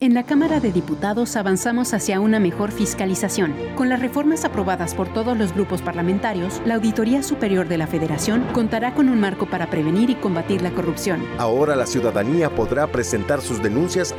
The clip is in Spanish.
En la Cámara de Diputados avanzamos hacia una mejor fiscalización. Con las reformas aprobadas por todos los grupos parlamentarios, la Auditoría Superior de la Federación contará con un marco para prevenir y combatir la corrupción. Ahora la ciudadanía podrá presentar sus denuncias